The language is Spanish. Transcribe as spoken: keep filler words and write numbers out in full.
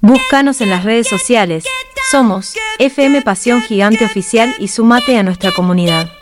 Búscanos en las redes sociales. Somos F M Pasión Gigante Oficial y sumate a nuestra comunidad.